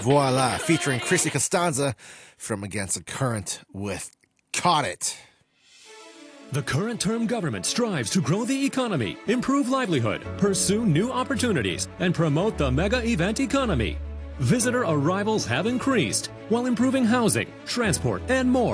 Voila, featuring Chrissy Costanza from Against the Current with Caught It. The current term government strives to grow the economy, improve livelihood, pursue new opportunities, and promote the mega event economy. Visitor arrivals have increased while improving housing, transport, and more.